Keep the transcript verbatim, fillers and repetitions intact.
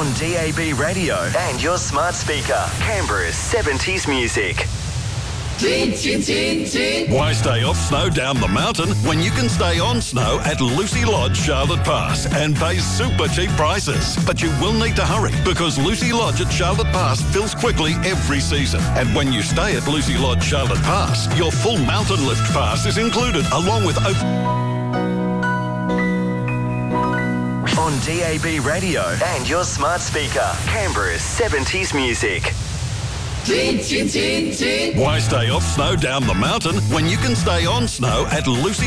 On D A B radio and your smart speaker. Canberra's seventies music. Why stay off snow down the mountain when you can stay on snow at Lucy Lodge, Charlotte Pass and pay super cheap prices? But you will need to hurry because Lucy Lodge at Charlotte Pass fills quickly every season. And when you stay at Lucy Lodge, Charlotte Pass, your full mountain lift pass is included along with... Op- On D A B radio and your smart speaker. Canberra's seventies music. Why stay off snow down the mountain when you can stay on snow at Lucy